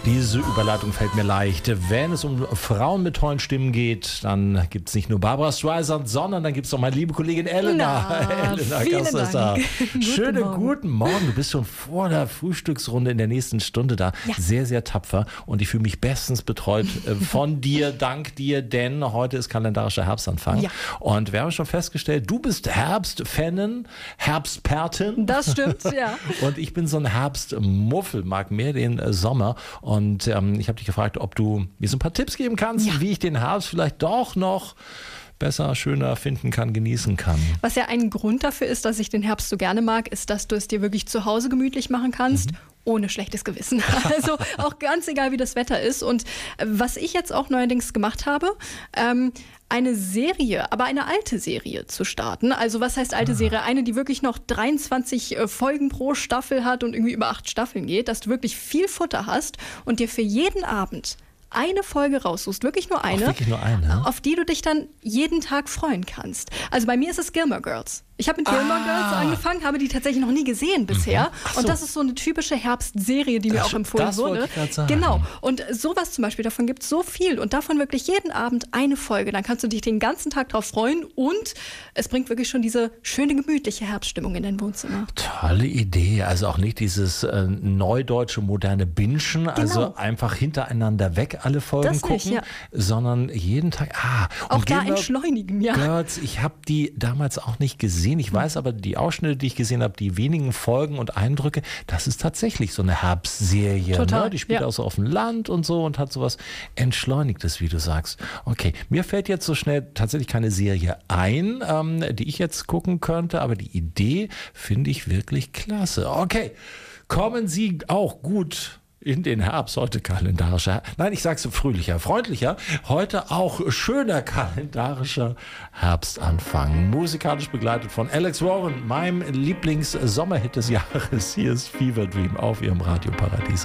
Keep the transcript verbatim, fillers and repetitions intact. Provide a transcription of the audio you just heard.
Diese Überleitung fällt mir leicht. Wenn es um Frauen mit tollen Stimmen geht, dann gibt es nicht nur Barbra Streisand, sondern dann gibt es auch meine liebe Kollegin Elena. Na, Elena vielen Kassester. Dank. Schönen Morgen. guten Morgen. Du bist schon vor der Frühstücksrunde in der nächsten Stunde da. Ja. Sehr, sehr tapfer. Und ich fühle mich bestens betreut äh, von dir, dank dir, denn heute ist kalendarischer Herbstanfang. Ja. Und wir haben schon festgestellt, du bist Herbstfanin, Herbstpertin. Das stimmt, ja. Und ich bin so ein Herbstmuffel, mag mehr den äh, Sommer. Und ähm, ich habe dich gefragt, ob du mir so ein paar Tipps geben kannst, Ja. wie ich den Herbst vielleicht doch noch besser, schöner finden kann, genießen kann. Was ja ein Grund dafür ist, dass ich den Herbst so gerne mag, ist, dass du es dir wirklich zu Hause gemütlich machen kannst. Mhm. Ohne schlechtes Gewissen. Also auch ganz egal, wie das Wetter ist. Und äh, was ich jetzt auch neuerdings gemacht habe, ähm, eine Serie, aber eine alte Serie zu starten. Also was heißt alte ah. Serie? Eine, die wirklich noch dreiundzwanzig äh, Folgen pro Staffel hat und irgendwie über acht Staffeln geht, dass du wirklich viel Futter hast und dir für jeden Abend eine Folge raussuchst, wirklich nur eine, Ach, wirklich nur eine, auf die du dich dann jeden Tag freuen kannst. Also bei mir ist es Gilmore Girls. Ich habe mit Gilmore ah. Girls angefangen, habe die tatsächlich noch nie gesehen bisher. Mhm. Ach so. Und das ist so eine typische Herbstserie, die mir Das- auch empfohlen das wollte wurde. ich grad sagen. Genau. Und sowas zum Beispiel, davon gibt es so viel. Und davon wirklich jeden Abend eine Folge. Dann kannst du dich den ganzen Tag drauf freuen. Und es bringt wirklich schon diese schöne, gemütliche Herbststimmung in dein Wohnzimmer. Tolle Idee. Also auch nicht dieses äh, neudeutsche, moderne Bingen, also einfach hintereinander weg alle Folgen Das nicht, gucken, ja. sondern jeden Tag. Ah, Auch und da Gilmore entschleunigen, ja. Girls, ich habe die damals auch nicht gesehen. Ich weiß aber, die Ausschnitte, die ich gesehen habe, die wenigen Folgen und Eindrücke, das ist tatsächlich so eine Herbstserie. Total, Ne? Die spielt ja. auch so auf dem Land und so und hat sowas Entschleunigtes, wie du sagst. Okay, mir fällt jetzt so schnell tatsächlich keine Serie ein, ähm, die ich jetzt gucken könnte, aber die Idee finde ich wirklich klasse. Okay, kommen Sie auch gut in den Herbst, heute kalendarischer, nein, ich sag's so fröhlicher, freundlicher, heute auch schöner kalendarischer Herbstanfang. Musikalisch begleitet von Alex Warren, meinem Lieblings-Sommerhit des Jahres. Hier ist Fever Dream auf Ihrem Radio Paradiso.